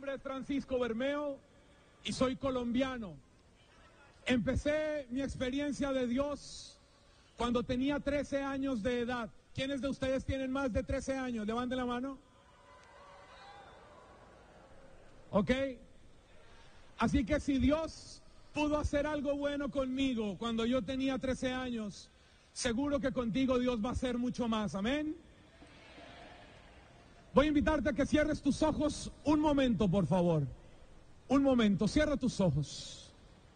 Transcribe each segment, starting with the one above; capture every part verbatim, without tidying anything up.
nombre es Francisco Bermeo y soy colombiano. Empecé mi experiencia de Dios cuando tenía trece años de edad. ¿Quiénes de ustedes tienen más de trece años? Levanten la mano. ¿Ok? Así que si Dios pudo hacer algo bueno conmigo cuando yo tenía trece años, seguro que contigo Dios va a hacer mucho más. Amén. Voy a invitarte a que cierres tus ojos un momento, por favor. Un momento, cierra tus ojos.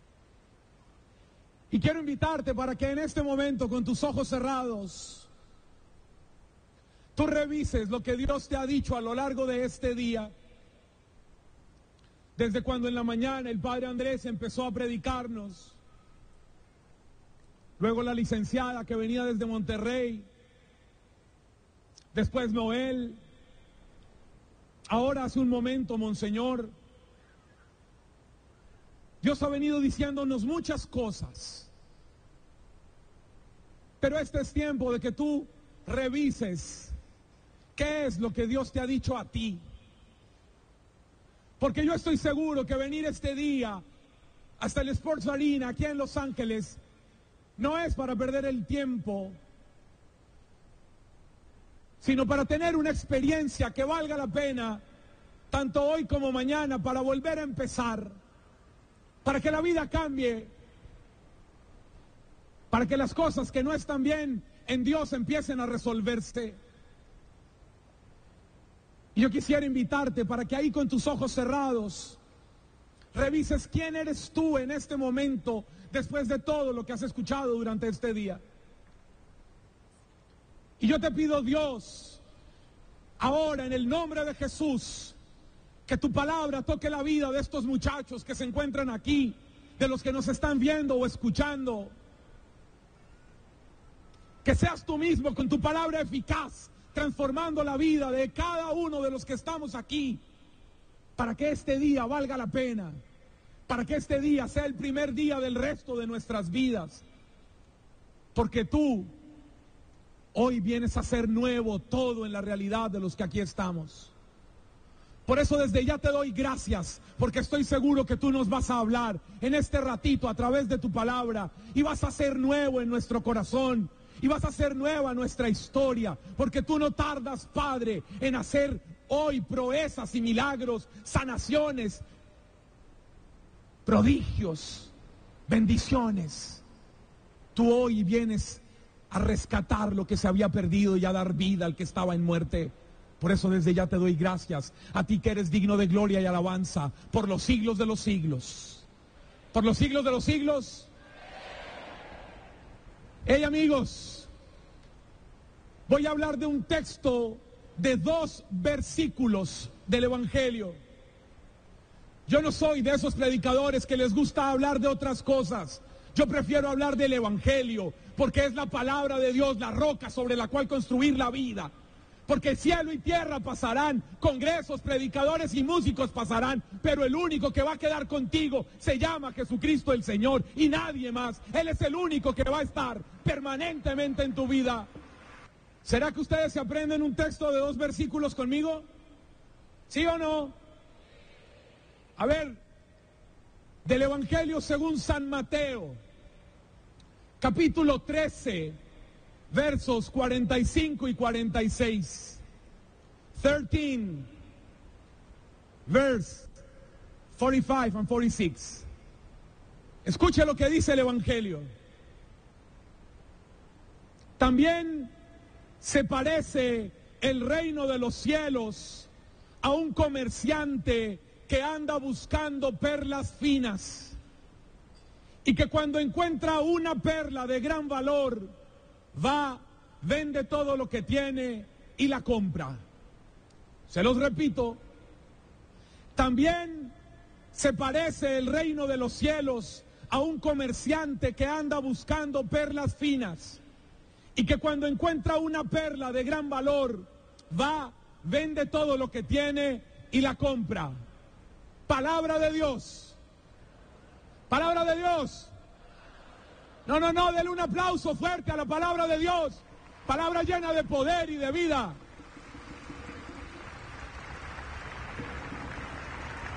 Y quiero invitarte para que en este momento, con tus ojos cerrados, tú revises lo que Dios te ha dicho a lo largo de este día. Desde cuando en la mañana el Padre Andrés empezó a predicarnos. Luego la licenciada que venía desde Monterrey. Después Noel. Ahora hace un momento, Monseñor. Dios ha venido diciéndonos muchas cosas. Pero este es tiempo de que tú revises qué es lo que Dios te ha dicho a ti. Porque yo estoy seguro que venir este día hasta el Sports Arena aquí en Los Ángeles no es para perder el tiempo, sino para tener una experiencia que valga la pena, tanto hoy como mañana, para volver a empezar, para que la vida cambie, para que las cosas que no están bien en Dios empiecen a resolverse. Y yo quisiera invitarte para que ahí con tus ojos cerrados revises quién eres tú en este momento, después de todo lo que has escuchado durante este día. Y yo te pido, Dios, ahora en el nombre de Jesús, que tu palabra toque la vida de estos muchachos que se encuentran aquí, de los que nos están viendo o escuchando. Que seas tú mismo con tu palabra eficaz, transformando la vida de cada uno de los que estamos aquí, para que este día valga la pena, para que este día sea el primer día del resto de nuestras vidas. Porque tú hoy vienes a hacer nuevo todo en la realidad de los que aquí estamos. Por eso desde ya te doy gracias, porque estoy seguro que tú nos vas a hablar en este ratito a través de tu palabra y vas a hacer nuevo en nuestro corazón y vas a hacer nueva nuestra historia, porque tú no tardas, Padre, en hacer hoy proezas y milagros, sanaciones, prodigios, bendiciones. Tú hoy vienes a rescatar lo que se había perdido y a dar vida al que estaba en muerte. Por eso desde ya te doy gracias, a ti que eres digno de gloria y alabanza, por los siglos de los siglos. Por los siglos de los siglos. Hey amigos, voy a hablar de un texto de dos versículos del Evangelio. Yo no soy de esos predicadores que les gusta hablar de otras cosas. Yo prefiero hablar del Evangelio, porque es la palabra de Dios, la roca sobre la cual construir la vida. Porque cielo y tierra pasarán, congresos, predicadores y músicos pasarán, pero el único que va a quedar contigo se llama Jesucristo el Señor y nadie más. Él es el único que va a estar permanentemente en tu vida. ¿Será que ustedes se aprenden un texto de dos versículos conmigo? ¿Sí o no? A ver, del Evangelio según San Mateo, capítulo trece, versos cuarenta y cinco y cuarenta y seis. trece, verse forty-five and forty-six. Escuche lo que dice el Evangelio. También se parece el reino de los cielos a un comerciante que anda buscando perlas finas y que cuando encuentra una perla de gran valor, va, vende todo lo que tiene y la compra. Se los repito, también se parece el reino de los cielos a un comerciante que anda buscando perlas finas y que cuando encuentra una perla de gran valor, va, vende todo lo que tiene y la compra. Palabra de Dios. Palabra de Dios. No, no, no, denle un aplauso fuerte a la palabra de Dios. Palabra llena de poder y de vida.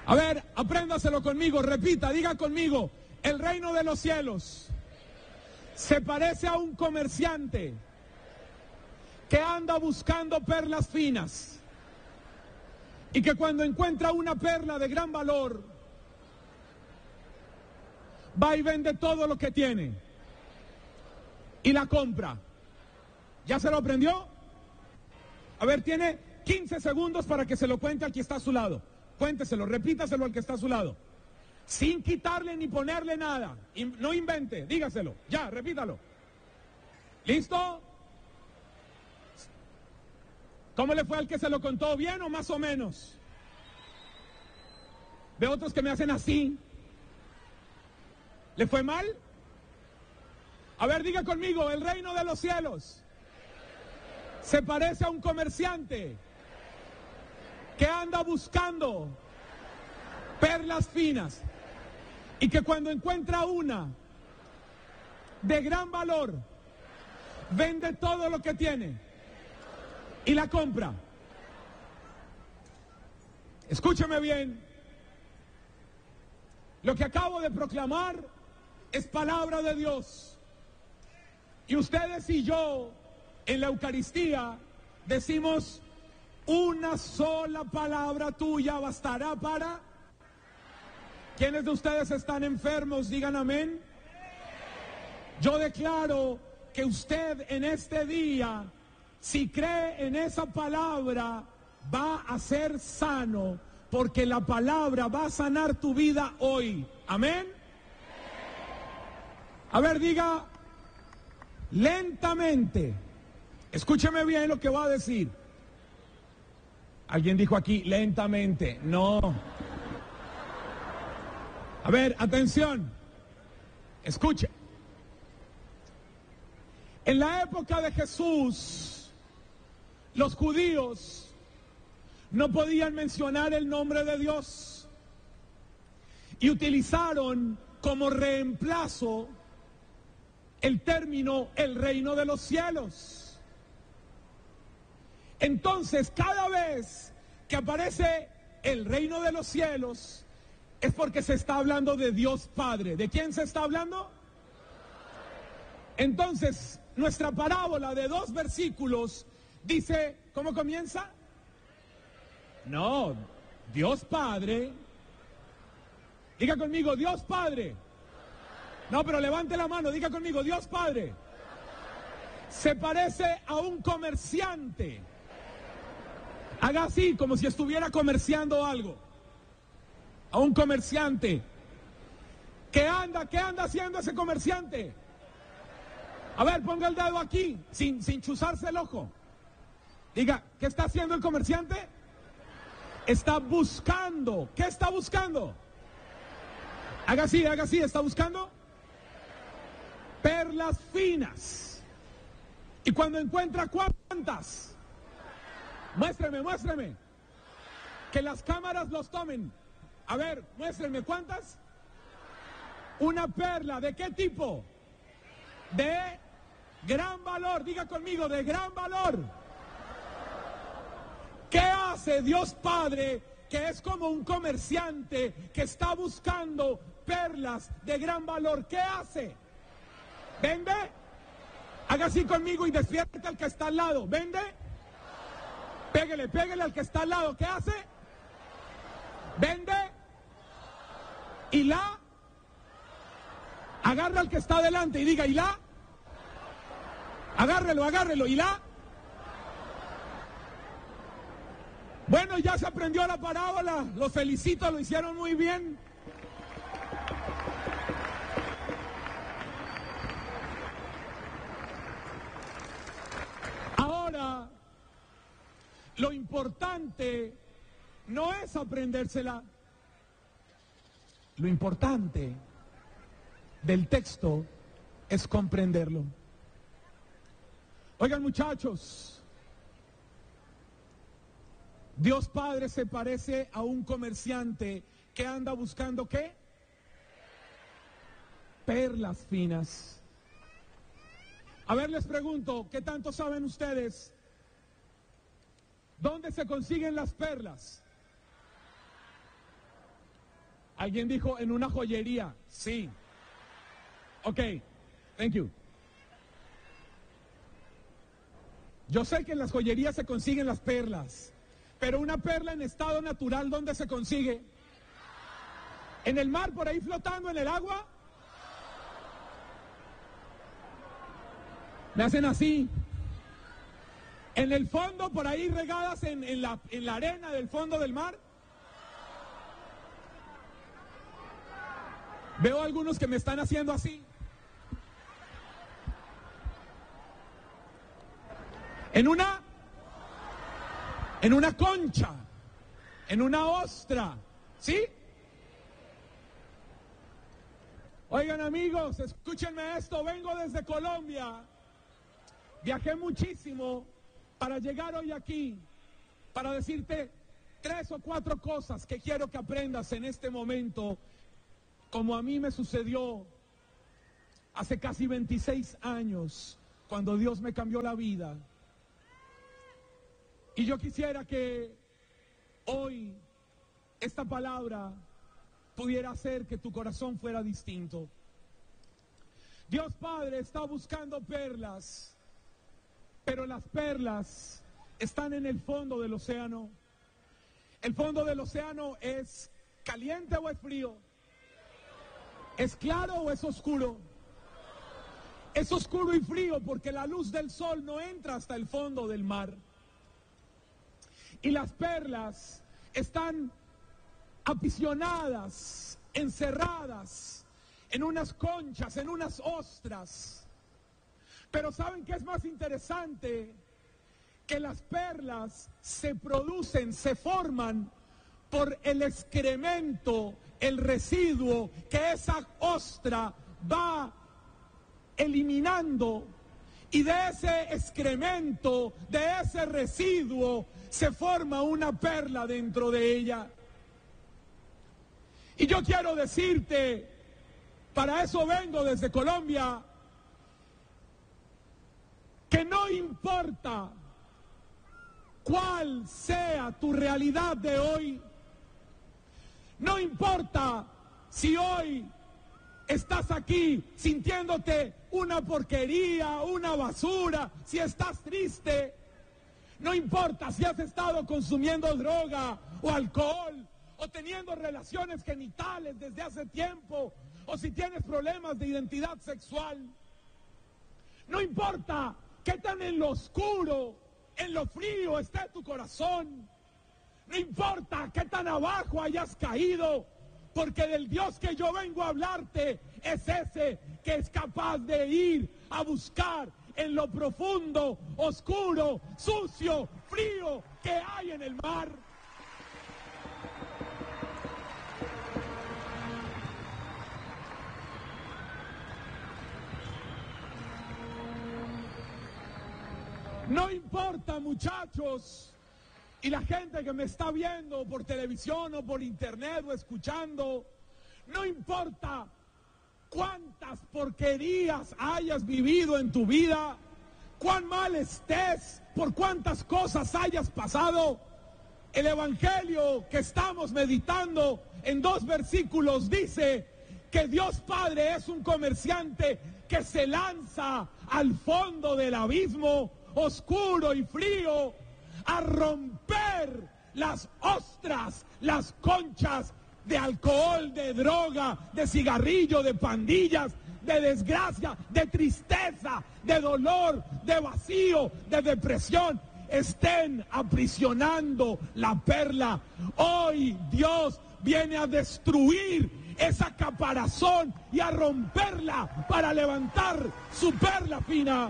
A ver, apréndaselo conmigo, repita, diga conmigo. El reino de los cielos se parece a un comerciante que anda buscando perlas finas y que cuando encuentra una perla de gran valor, va y vende todo lo que tiene y la compra. ¿Ya se lo aprendió? A ver, tiene quince segundos para que se lo cuente al que está a su lado. Cuénteselo, repítaselo al que está a su lado. Sin quitarle ni ponerle nada. No invente, dígaselo. Ya, repítalo. ¿Listo? ¿Cómo le fue al que se lo contó? ¿Bien o más o menos? Veo otros que me hacen así. ¿Le fue mal? A ver, diga conmigo, el reino de los cielos se parece a un comerciante que anda buscando perlas finas y que cuando encuentra una de gran valor, vende todo lo que tiene y la compra. Escúcheme bien, lo que acabo de proclamar es palabra de Dios. Y ustedes y yo en la Eucaristía decimos: una sola palabra tuya bastará para... ¿Quiénes de ustedes están enfermos? Digan amén. Yo declaro que usted en este día, si cree en esa palabra, va a ser sano, porque la palabra va a sanar tu vida hoy. Amén. A ver, diga lentamente. Escúcheme bien lo que va a decir. Alguien dijo aquí, lentamente. No. A ver, atención. Escuche. En la época de Jesús, los judíos no podían mencionar el nombre de Dios y utilizaron como reemplazo el término el reino de los cielos. Entonces, cada vez que aparece el reino de los cielos, es porque se está hablando de Dios Padre. ¿De quién se está hablando? Entonces, nuestra parábola de dos versículos dice, ¿cómo comienza? No, Dios Padre. Diga conmigo, Dios Padre. No, pero levante la mano, diga conmigo, Dios Padre. Se parece a un comerciante. Haga así, como si estuviera comerciando algo. A un comerciante. ¿Qué anda? ¿Qué anda haciendo ese comerciante? A ver, ponga el dedo aquí, sin, sin chuzarse el ojo. Diga, ¿qué está haciendo el comerciante? Está buscando. ¿Qué está buscando? Haga así, haga así, ¿está buscando? Perlas finas. Y cuando encuentra, ¿cuántas? Muéstreme, muéstreme. Que las cámaras los tomen. A ver, muéstrenme, ¿cuántas? Una perla, ¿de qué tipo? De gran valor, diga conmigo, de gran valor. ¿Qué hace Dios Padre, que es como un comerciante que está buscando perlas de gran valor? ¿Qué hace? ¿Vende? Haga así conmigo y despierte al que está al lado. ¿Vende? Pégale, pégale al que está al lado. ¿Qué hace? Vende. Y la agarra al que está adelante y diga, ¿y la? Agárrelo, agárrelo, ¿y la? Bueno, ya se aprendió la parábola, los felicito, lo hicieron muy bien. Ahora, lo importante no es aprendérsela. Lo importante del texto es comprenderlo. Oigan, muchachos, Dios Padre se parece a un comerciante que anda buscando ¿qué? Perlas finas. A ver, les pregunto, ¿qué tanto saben ustedes? ¿Dónde se consiguen las perlas? Alguien dijo en una joyería. Sí. Ok, thank you. Yo sé que en las joyerías se consiguen las perlas, pero una perla en estado natural, ¿dónde se consigue? ¿En el mar, por ahí flotando en el agua? Me hacen así. ¿En el fondo, por ahí regadas en, en, la, en la arena del fondo del mar? Veo algunos que me están haciendo así. En una, en una concha, en una ostra, ¿sí? Oigan amigos, escúchenme esto, vengo desde Colombia, viajé muchísimo para llegar hoy aquí, para decirte tres o cuatro cosas que quiero que aprendas en este momento, como a mí me sucedió hace casi veintiséis años, cuando Dios me cambió la vida. Y yo quisiera que hoy esta palabra pudiera hacer que tu corazón fuera distinto. Dios Padre está buscando perlas, pero las perlas están en el fondo del océano. ¿El fondo del océano es caliente o es frío? ¿Es claro o es oscuro? Es oscuro y frío porque la luz del sol no entra hasta el fondo del mar. Y las perlas están aprisionadas, encerradas en unas conchas, en unas ostras. Pero ¿saben qué es más interesante? Que las perlas se producen, se forman por el excremento, el residuo que esa ostra va eliminando. Y de ese excremento, de ese residuo, se forma una perla dentro de ella. Y yo quiero decirte, para eso vengo desde Colombia, que no importa cuál sea tu realidad de hoy, no importa si hoy estás aquí sintiéndote una porquería, una basura, si estás triste, no importa si has estado consumiendo droga o alcohol, o teniendo relaciones genitales desde hace tiempo, o si tienes problemas de identidad sexual, no importa qué tan en lo oscuro, en lo frío esté tu corazón, no importa qué tan abajo hayas caído, porque del Dios que yo vengo a hablarte es ese que es capaz de ir a buscar en lo profundo, oscuro, sucio, frío que hay en el mar. No importa, muchachos, y la gente que me está viendo por televisión o por internet o escuchando, no importa cuántas porquerías hayas vivido en tu vida, cuán mal estés, por cuántas cosas hayas pasado, el evangelio que estamos meditando en dos versículos dice que Dios Padre es un comerciante que se lanza al fondo del abismo oscuro y frío a romper las ostras, las conchas de alcohol, de droga, de cigarrillo, de pandillas, de desgracia, de tristeza, de dolor, de vacío, de depresión. Estén aprisionando la perla. Hoy Dios viene a destruir esa caparazón y a romperla para levantar su perla fina.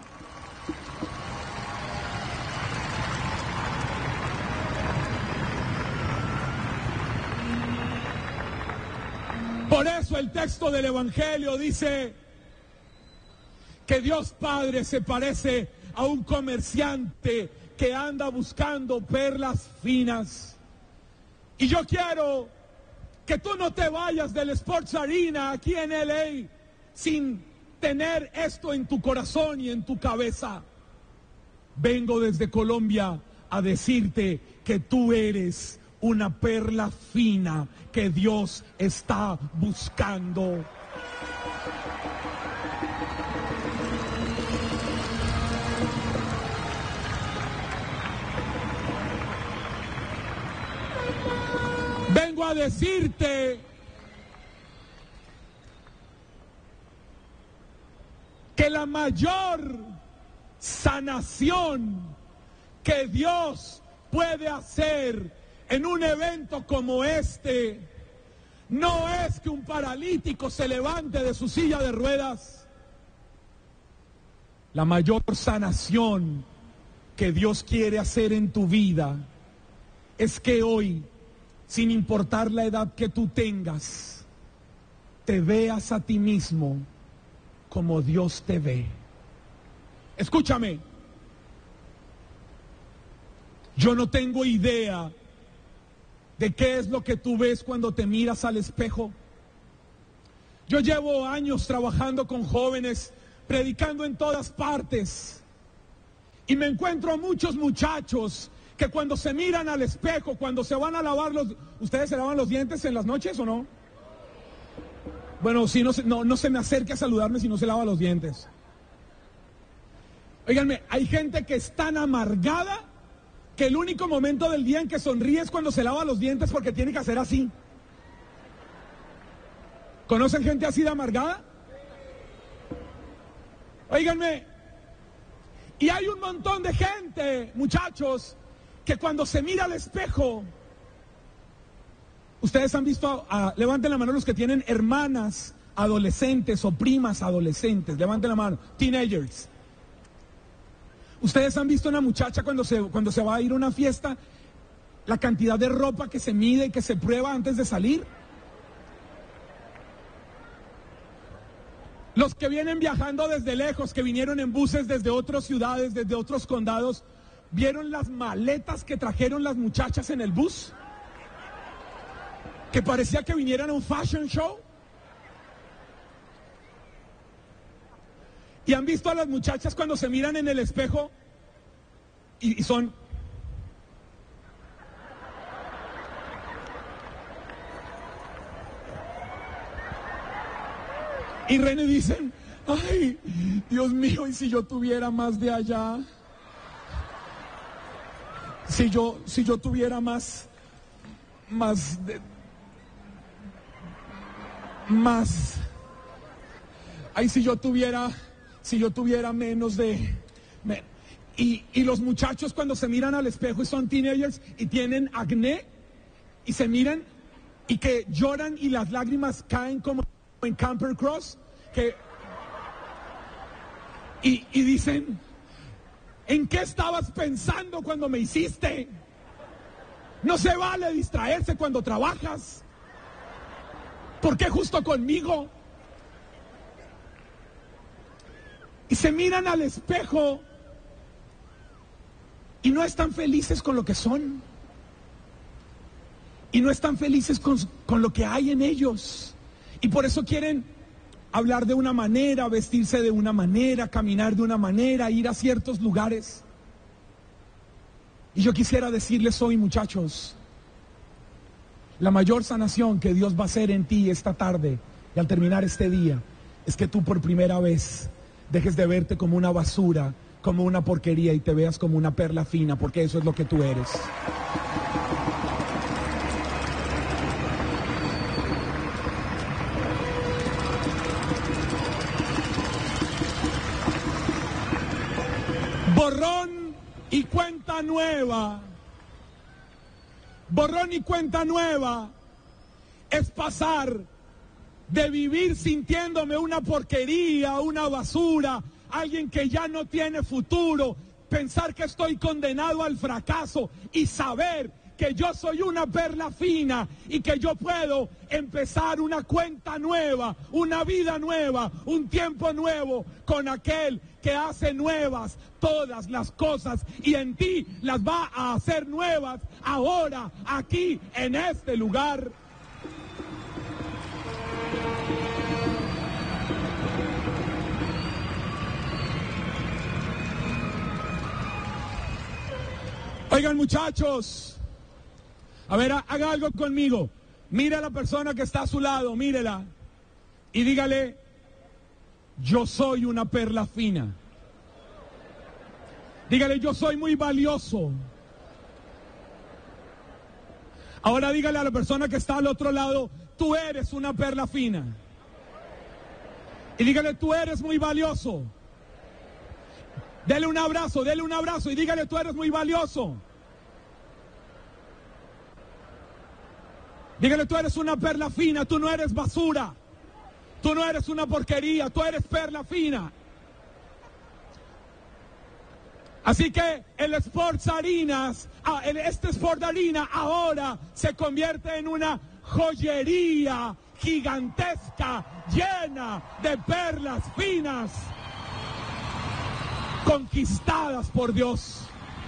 Por eso el texto del Evangelio dice que Dios Padre se parece a un comerciante que anda buscando perlas finas. Y yo quiero que tú no te vayas del Sports Arena aquí en L A sin tener esto en tu corazón y en tu cabeza. Vengo desde Colombia a decirte que tú eres una perla fina que Dios está buscando. Vengo a decirte que la mayor sanación que Dios puede hacer en un evento como este no es que un paralítico se levante de su silla de ruedas. La mayor sanación que Dios quiere hacer en tu vida es que hoy, sin importar la edad que tú tengas, te veas a ti mismo como Dios te ve. Escúchame, yo no tengo idea de qué es lo que tú ves cuando te miras al espejo. Yo llevo años trabajando con jóvenes, predicando en todas partes, y me encuentro a muchos muchachos que cuando se miran al espejo, cuando se van a lavar los... ¿Ustedes se lavan los dientes en las noches o no? Bueno, si no, no, no se me acerque a saludarme si no se lava los dientes. Óiganme, hay gente que es tan amargada que el único momento del día en que sonríe es cuando se lava los dientes porque tiene que hacer así. ¿Conocen gente así de amargada? Óiganme, y hay un montón de gente, muchachos, que cuando se mira al espejo, ustedes han visto, uh, levanten la mano los que tienen hermanas adolescentes o primas adolescentes, levanten la mano, teenagers. Ustedes han visto una muchacha cuando se, cuando se va a ir a una fiesta, la cantidad de ropa que se mide y que se prueba antes de salir. Los que vienen viajando desde lejos, que vinieron en buses desde otras ciudades, desde otros condados, ¿vieron las maletas que trajeron las muchachas en el bus? Que parecía que vinieran a un fashion show. ¿Y han visto a las muchachas cuando se miran en el espejo y, y son... Y René dicen, ay, Dios mío, y si yo tuviera más de allá, si yo, si yo tuviera más, más, de, más, ay, si yo tuviera, si yo tuviera menos de, me, y, y los muchachos cuando se miran al espejo y son teenagers y tienen acné y se miran y que lloran y las lágrimas caen como en Camper Cross, que y, y dicen, ¿en qué estabas pensando cuando me hiciste? No se vale distraerse cuando trabajas. ¿Por qué justo conmigo? Y se miran al espejo y no están felices con lo que son. Y no están felices con, con lo que hay en ellos. Y por eso quieren hablar de una manera, vestirse de una manera, caminar de una manera, ir a ciertos lugares. Y yo quisiera decirles hoy, muchachos, la mayor sanación que Dios va a hacer en ti esta tarde y al terminar este día es que tú por primera vez dejes de verte como una basura, como una porquería y te veas como una perla fina, porque eso es lo que tú eres. Borrón y cuenta nueva. Borrón y cuenta nueva es pasar de vivir sintiéndome una porquería, una basura, alguien que ya no tiene futuro, pensar que estoy condenado al fracaso y saber que yo soy una perla fina y que yo puedo empezar una cuenta nueva, una vida nueva, un tiempo nuevo con aquel que hace nuevas todas las cosas y en ti las va a hacer nuevas ahora, aquí, en este lugar. Oigan, muchachos, A ver, haga algo conmigo. Mire a la persona que está a su lado, mírela. Y dígale, yo soy una perla fina. Dígale, yo soy muy valioso. Ahora dígale a la persona que está al otro lado, tú eres una perla fina. Y dígale, tú eres muy valioso. Dele un abrazo, dele un abrazo y dígale, tú eres muy valioso. Dígale, tú eres una perla fina, tú no eres basura. Tú no eres una porquería, tú eres perla fina. Así que el Sports Arenas, este Sport Arena ahora se convierte en una joyería gigantesca, llena de perlas finas, conquistadas por Dios.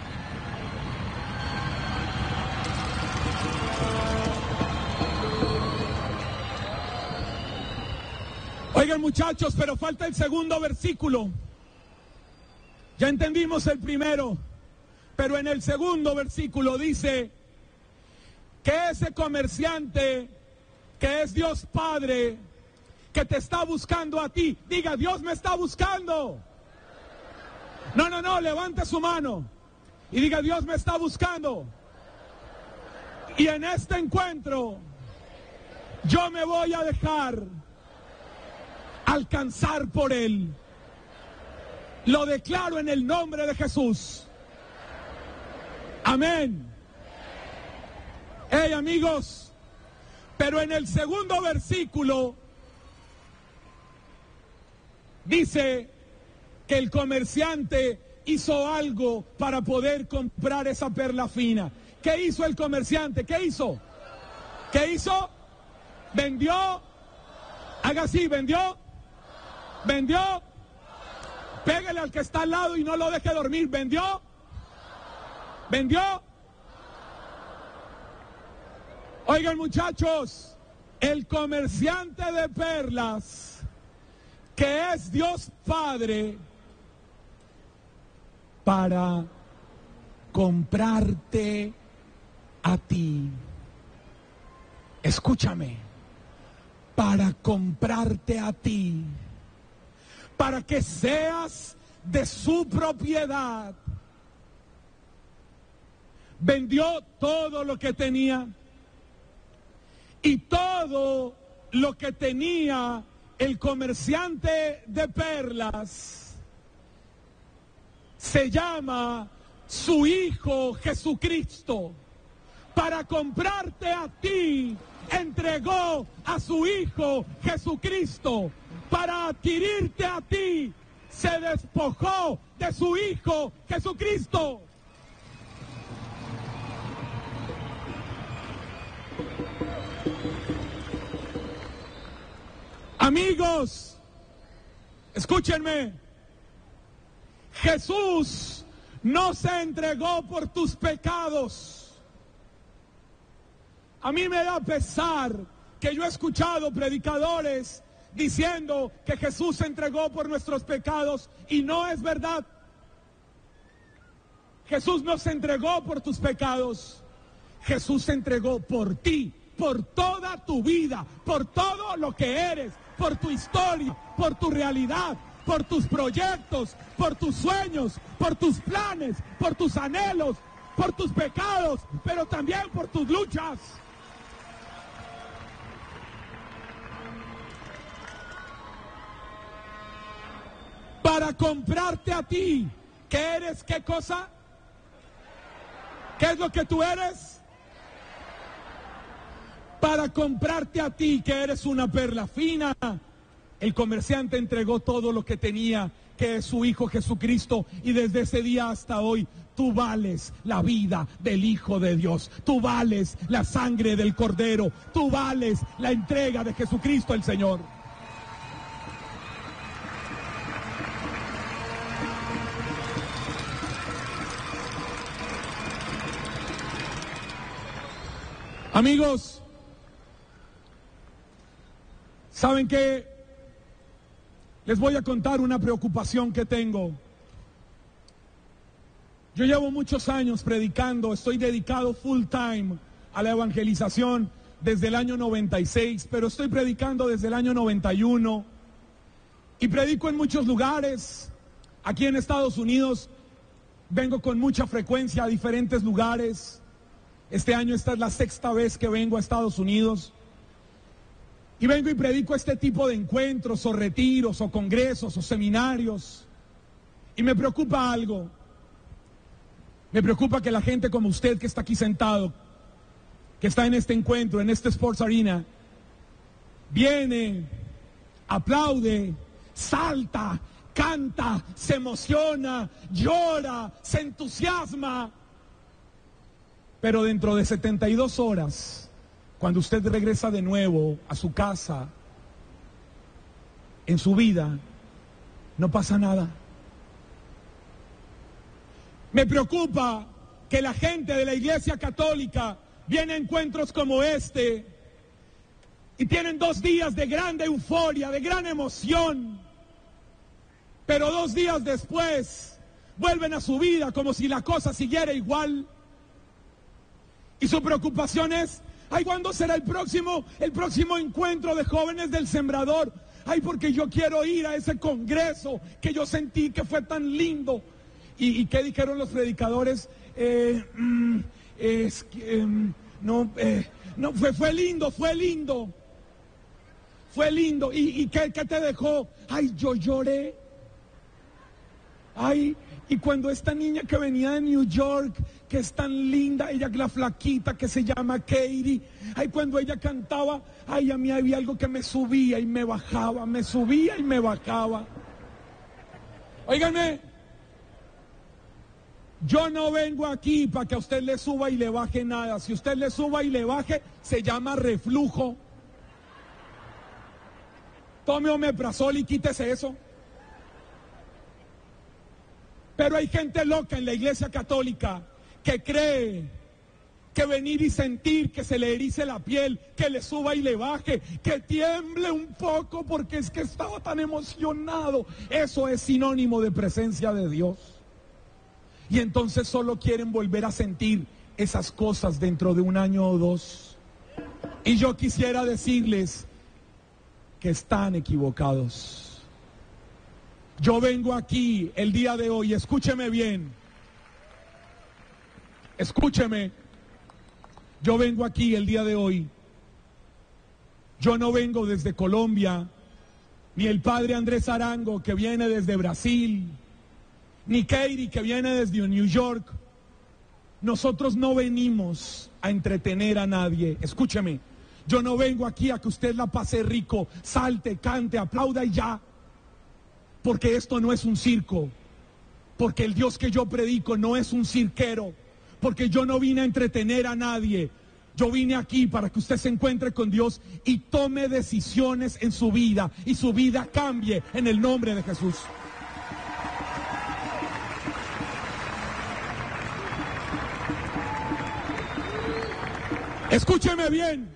Oigan, muchachos, pero falta el segundo versículo. Ya entendimos el primero, pero en el segundo versículo dice que ese comerciante, que es Dios Padre, que te está buscando a ti, diga, Dios me está buscando. No, no, no, levante su mano y diga, Dios me está buscando. Y en este encuentro, yo me voy a dejar alcanzar por Él. Lo declaro en el nombre de Jesús. Amén. Hey, amigos, pero en el segundo versículo dice que el comerciante hizo algo para poder comprar esa perla fina. ¿Qué hizo el comerciante? ¿Qué hizo? ¿Qué hizo? ¿Vendió? Haga así, ¿vendió? ¿Vendió? Pégale al que está al lado y no lo deje dormir. ¿Vendió? ¿Vendió? Oigan, muchachos, el comerciante de perlas, que es Dios Padre, para comprarte a ti. Escúchame, para comprarte a ti, para que seas de su propiedad. Vendió todo lo que tenía, y todo lo que tenía el comerciante de perlas se llama su Hijo Jesucristo. Para comprarte a ti, entregó a su Hijo Jesucristo. Para adquirirte a ti, se despojó de su Hijo Jesucristo. Amigos, escúchenme. Jesús no se entregó por tus pecados. A mí me da pesar que yo he escuchado predicadores diciendo que Jesús se entregó por nuestros pecados, y no es verdad. Jesús no se entregó por tus pecados. Jesús se entregó por ti, por toda tu vida, por todo lo que eres, por tu historia, por tu realidad, por tus proyectos, por tus sueños, por tus planes, por tus anhelos, por tus pecados, pero también por tus luchas. Para comprarte a ti, ¿qué eres? ¿Qué cosa? ¿Qué es lo que tú eres? Para comprarte a ti, que eres una perla fina, el comerciante entregó todo lo que tenía, que es su Hijo Jesucristo, y desde ese día hasta hoy, tú vales la vida del Hijo de Dios, tú vales la sangre del Cordero, tú vales la entrega de Jesucristo el Señor. Amigos, ¿saben qué? Les voy a contar una preocupación que tengo. Yo llevo muchos años predicando, estoy dedicado full time a la evangelización desde el año noventa y seis, pero estoy predicando desde el año noventa y uno y predico en muchos lugares. Aquí en Estados Unidos vengo con mucha frecuencia a diferentes lugares. Este año esta es la sexta vez que vengo a Estados Unidos. Y vengo y predico este tipo de encuentros o retiros o congresos o seminarios. Y me preocupa algo. Me preocupa que la gente como usted que está aquí sentado, que está en este encuentro, en este Sports Arena, viene, aplaude, salta, canta, se emociona, llora, se entusiasma. Pero dentro de setenta y dos horas... cuando usted regresa de nuevo a su casa, en su vida, no pasa nada. Me preocupa que la gente de la Iglesia Católica viene a encuentros como este y tienen dos días de grande euforia, de gran emoción, pero dos días después vuelven a su vida como si la cosa siguiera igual. Y su preocupación es: ay, ¿cuándo será el próximo, el próximo encuentro de jóvenes del Sembrador? Ay, porque yo quiero ir a ese congreso que yo sentí que fue tan lindo. ¿Y, y qué dijeron los predicadores? Eh, mm, es que, eh, no, eh, no fue, fue lindo, fue lindo. Fue lindo. ¿Y, y qué, qué te dejó? Ay, yo lloré. Ay, y cuando esta niña que venía de New York, que es tan linda, ella la flaquita que se llama Katie, ay, cuando ella cantaba, ay, a mí había algo que me subía y me bajaba, me subía y me bajaba. Óiganme, yo no vengo aquí para que a usted le suba y le baje nada. Si usted le suba y le baje, se llama reflujo. Tome omeprazol y quítese eso. Pero hay gente loca en la Iglesia Católica que cree que venir y sentir que se le erice la piel, que le suba y le baje, que tiemble un poco porque es que estaba tan emocionado, eso es sinónimo de presencia de Dios. Y entonces solo quieren volver a sentir esas cosas dentro de un año o dos. Y yo quisiera decirles que están equivocados. Yo vengo aquí el día de hoy, escúcheme bien, escúcheme, yo vengo aquí el día de hoy, yo no vengo desde Colombia, ni el padre Andrés Arango que viene desde Brasil, ni Katie que viene desde New York. Nosotros no venimos a entretener a nadie, escúcheme, yo no vengo aquí a que usted la pase rico, salte, cante, aplauda y ya. Porque esto no es un circo, porque el Dios que yo predico no es un cirquero, porque yo no vine a entretener a nadie, yo vine aquí para que usted se encuentre con Dios y tome decisiones en su vida y su vida cambie en el nombre de Jesús. Escúcheme bien,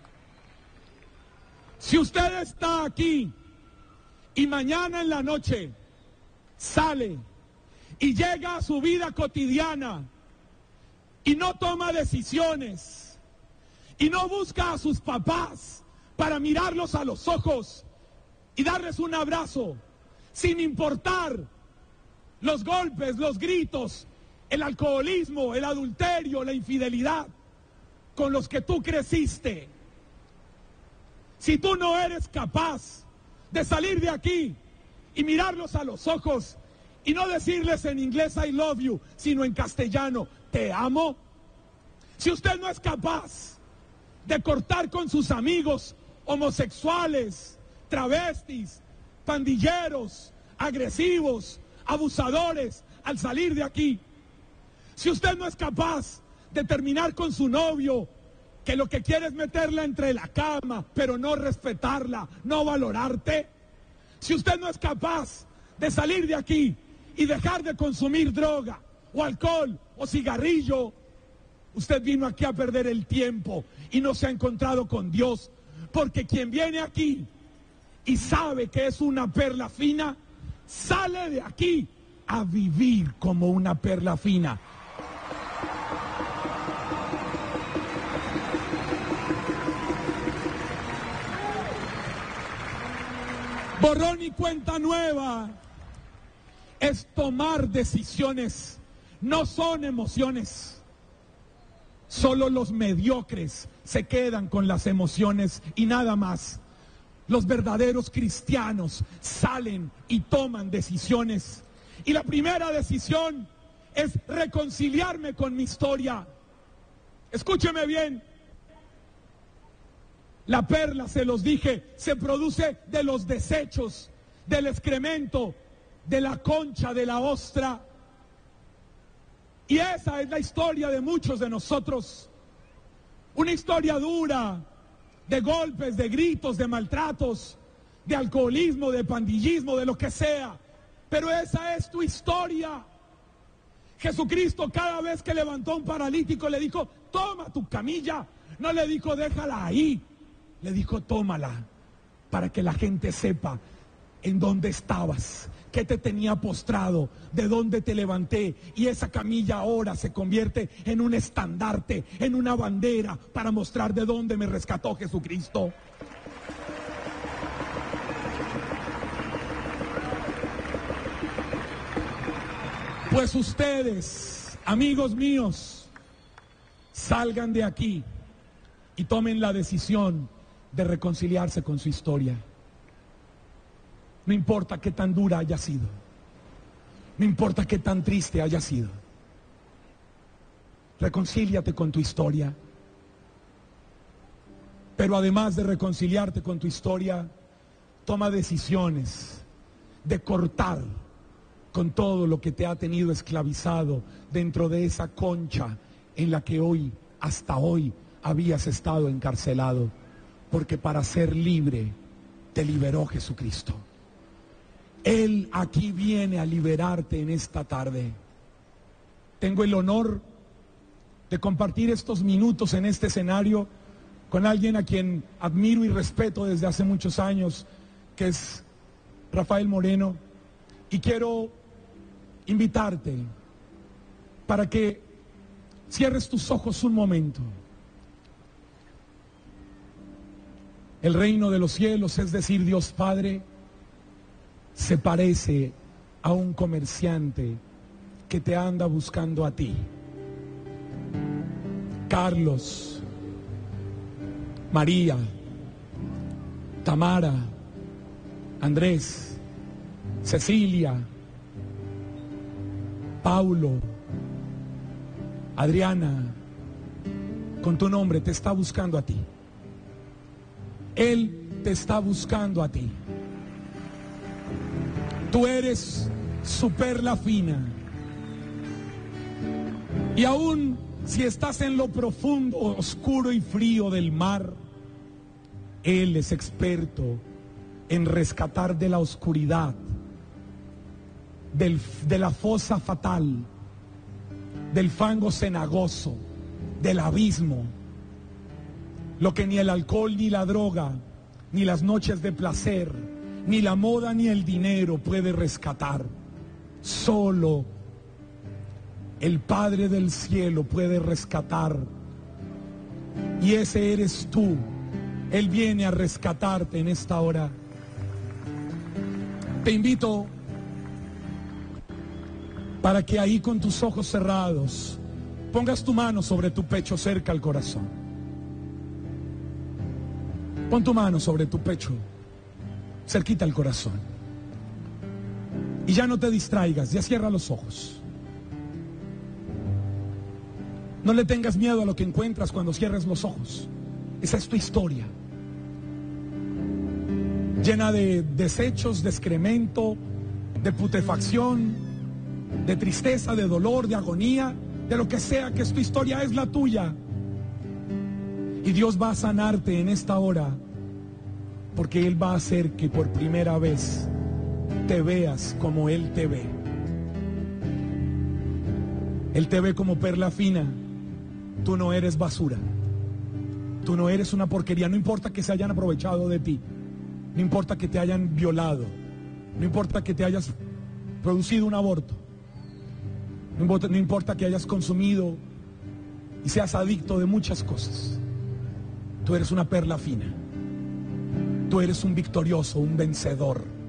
si usted está aquí y mañana en la noche sale y llega a su vida cotidiana y no toma decisiones y no busca a sus papás para mirarlos a los ojos y darles un abrazo, sin importar los golpes, los gritos, el alcoholismo, el adulterio, la infidelidad con los que tú creciste. Si tú no eres capaz de salir de aquí y mirarlos a los ojos y no decirles en inglés I love you, sino en castellano te amo. Si usted no es capaz de cortar con sus amigos homosexuales, travestis, pandilleros, agresivos, abusadores al salir de aquí, si usted no es capaz de terminar con su novio, que lo que quiere es meterla entre la cama, pero no respetarla, no valorarte. Si usted no es capaz de salir de aquí y dejar de consumir droga, o alcohol, o cigarrillo, usted vino aquí a perder el tiempo y no se ha encontrado con Dios. Porque quien viene aquí y sabe que es una perla fina, sale de aquí a vivir como una perla fina. Borrón y cuenta nueva es tomar decisiones, no son emociones. Solo los mediocres se quedan con las emociones y nada más. Los verdaderos cristianos salen y toman decisiones. Y la primera decisión es reconciliarme con mi historia. Escúcheme bien. La perla, se los dije, se produce de los desechos, del excremento, de la concha, de la ostra. Y esa es la historia de muchos de nosotros. Una historia dura, de golpes, de gritos, de maltratos, de alcoholismo, de pandillismo, de lo que sea. Pero esa es tu historia. Jesucristo, cada vez que levantó a un paralítico, le dijo, toma tu camilla. No le dijo, déjala ahí. Le dijo, tómala, para que la gente sepa en dónde estabas, qué te tenía postrado, de dónde te levanté. Y esa camilla ahora se convierte en un estandarte, en una bandera, para mostrar de dónde me rescató Jesucristo. Pues ustedes, amigos míos, salgan de aquí y tomen la decisión de reconciliarse con su historia. No importa qué tan dura haya sido, no importa qué tan triste haya sido. Reconcíliate con tu historia. Pero además de reconciliarte con tu historia, toma decisiones de cortar con todo lo que te ha tenido esclavizado dentro de esa concha en la que hoy, hasta hoy, habías estado encarcelado. Porque para ser libre, te liberó Jesucristo. Él aquí viene a liberarte en esta tarde. Tengo el honor de compartir estos minutos en este escenario con alguien a quien admiro y respeto desde hace muchos años, que es Rafael Moreno. Y quiero invitarte para que cierres tus ojos un momento. El reino de los cielos, es decir, Dios Padre, se parece a un comerciante que te anda buscando a ti. Carlos, María, Tamara, Andrés, Cecilia, Paulo, Adriana, con tu nombre te está buscando a ti. Él te está buscando a ti. Tú eres su perla fina. Y aún si estás en lo profundo, oscuro y frío del mar, Él es experto en rescatar de la oscuridad, del, de la fosa fatal, del fango cenagoso, del abismo. Lo que ni el alcohol, ni la droga, ni las noches de placer, ni la moda, ni el dinero puede rescatar. Solo el Padre del cielo puede rescatar. Y ese eres tú. Él viene a rescatarte en esta hora. Te invito para que ahí con tus ojos cerrados pongas tu mano sobre tu pecho cerca al corazón. Pon tu mano sobre tu pecho, cerquita al corazón. Y ya no te distraigas, ya cierra los ojos. No le tengas miedo a lo que encuentras cuando cierres los ojos. Esa es tu historia. Llena de desechos, de excremento, de putrefacción, de tristeza, de dolor, de agonía, de lo que sea que es tu historia, es la tuya. Y Dios va a sanarte en esta hora, porque Él va a hacer que por primera vez te veas como Él te ve. Él te ve como perla fina. Tú no eres basura. Tú no eres una porquería. No importa que se hayan aprovechado de ti. No importa que te hayan violado. No importa que te hayas producido un aborto. No importa, no importa que hayas consumido y seas adicto de muchas cosas. Tú eres una perla fina. Tú eres un victorioso, un vencedor.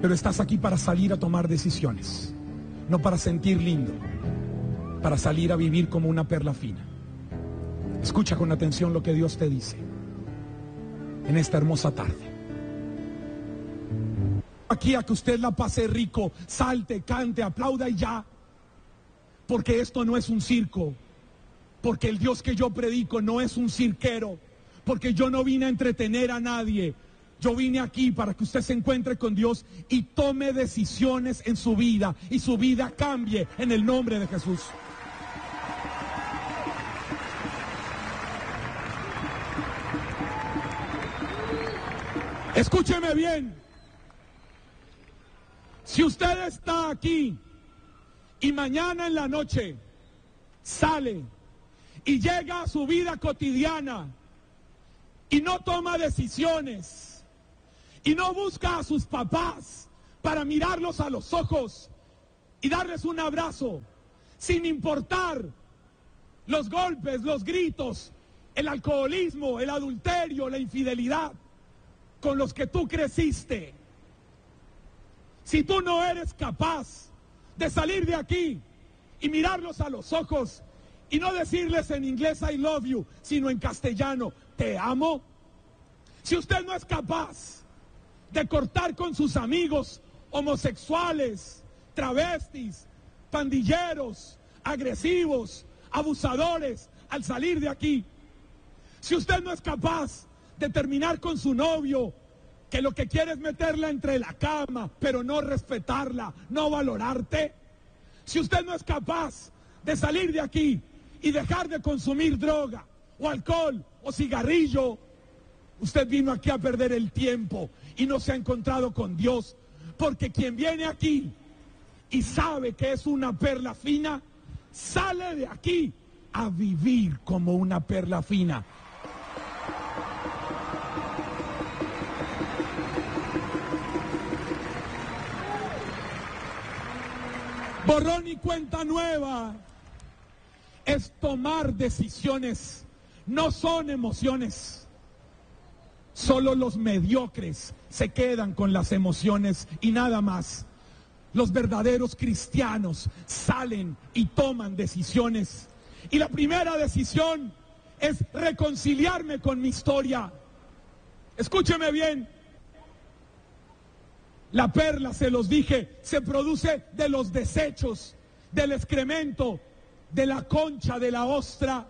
Pero estás aquí para salir a tomar decisiones, no para sentir lindo, para salir a vivir como una perla fina. Escucha con atención lo que Dios te dice en esta hermosa tarde. Aquí a que usted la pase rico, salte, cante, aplauda y ya. Porque esto no es un circo. Porque el Dios que yo predico no es un cirquero. Porque yo no vine a entretener a nadie. Yo vine aquí para que usted se encuentre con Dios y tome decisiones en su vida. Y su vida cambie en el nombre de Jesús. Escúcheme bien. Si usted está aquí y mañana en la noche sale y llega a su vida cotidiana y no toma decisiones y no busca a sus papás para mirarlos a los ojos y darles un abrazo, sin importar los golpes, los gritos, el alcoholismo, el adulterio, la infidelidad con los que tú creciste. Si tú no eres capaz de salir de aquí y mirarlos a los ojos y no decirles en inglés I love you, sino en castellano te amo. Si usted no es capaz de cortar con sus amigos homosexuales, travestis, pandilleros, agresivos, abusadores al salir de aquí. Si usted no es capaz de terminar con su novio, que lo que quiere es meterla entre la cama, pero no respetarla, no valorarte. Si usted no es capaz de salir de aquí y dejar de consumir droga, o alcohol, o cigarrillo, usted vino aquí a perder el tiempo y no se ha encontrado con Dios. Porque quien viene aquí y sabe que es una perla fina, sale de aquí a vivir como una perla fina. Borrón y cuenta nueva es tomar decisiones, no son emociones. Solo los mediocres se quedan con las emociones y nada más. Los verdaderos cristianos salen y toman decisiones. Y la primera decisión es reconciliarme con mi historia. Escúcheme bien. La perla, se los dije, se produce de los desechos, del excremento, de la concha, de la ostra.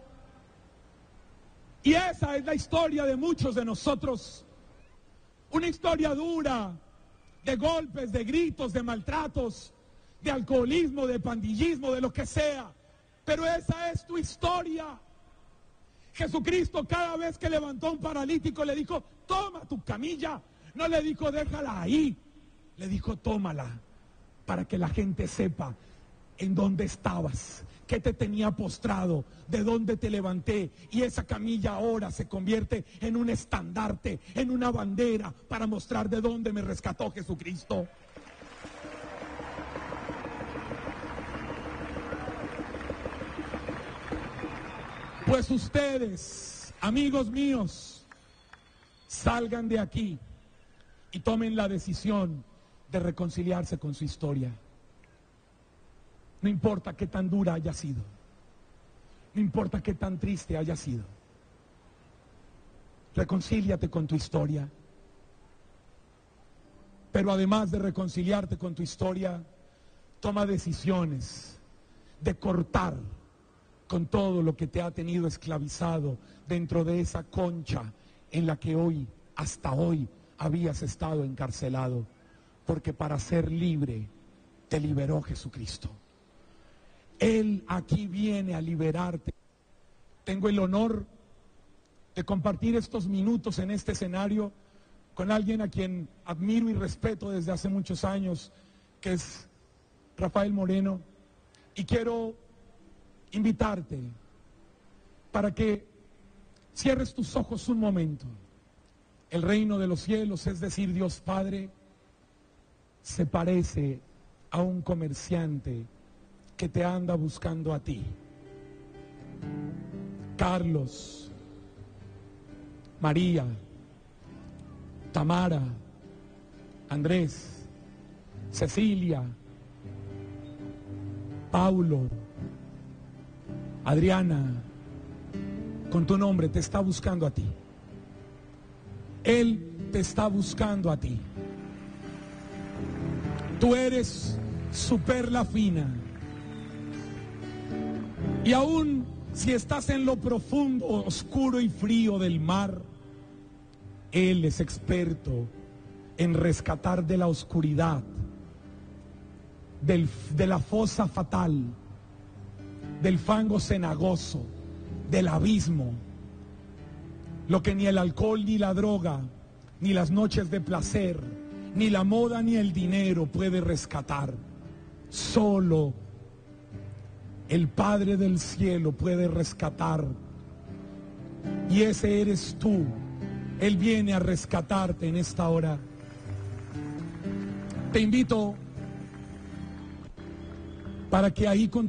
Y esa es la historia de muchos de nosotros. Una historia dura, de golpes, de gritos, de maltratos, de alcoholismo, de pandillismo, de lo que sea. Pero esa es tu historia. Jesucristo, cada vez que levantó a un paralítico, le dijo, toma tu camilla. No le dijo, déjala ahí. Le dijo, tómala, para que la gente sepa en dónde estabas, qué te tenía postrado, de dónde te levanté. Y esa camilla ahora se convierte en un estandarte, en una bandera, para mostrar de dónde me rescató Jesucristo. Pues ustedes, amigos míos, salgan de aquí y tomen la decisión de reconciliarse con su historia. No importa qué tan dura haya sido, no importa qué tan triste haya sido. Reconcíliate con tu historia. Pero además de reconciliarte con tu historia, toma decisiones de cortar con todo lo que te ha tenido esclavizado dentro de esa concha en la que hoy, hasta hoy, habías estado encarcelado. Porque para ser libre te liberó Jesucristo. Él aquí viene a liberarte. Tengo el honor de compartir estos minutos en este escenario con alguien a quien admiro y respeto desde hace muchos años, que es Rafael Moreno. Y quiero invitarte para que cierres tus ojos un momento. El reino de los cielos, es decir, Dios Padre, se parece a un comerciante que te anda buscando a ti. Carlos, María, Tamara, Andrés, Cecilia, Paulo, Adriana, con tu nombre te está buscando a ti. Él te está buscando a ti. Tú eres su perla fina. Y aún si estás en lo profundo, oscuro y frío del mar, Él es experto en rescatar de la oscuridad, del, de la fosa fatal, del fango cenagoso, del abismo, lo que ni el alcohol ni la droga, ni las noches de placer, ni la moda ni el dinero puede rescatar. Solo el Padre del cielo puede rescatar. Y ese eres tú. Él viene a rescatarte en esta hora. Te invito para que ahí con